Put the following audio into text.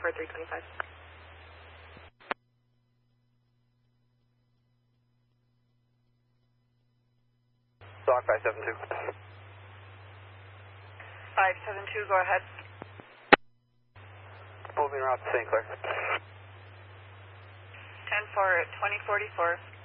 for 325. Stock 572. 572, go ahead. Moving route to St. Clair. 10 for 2044.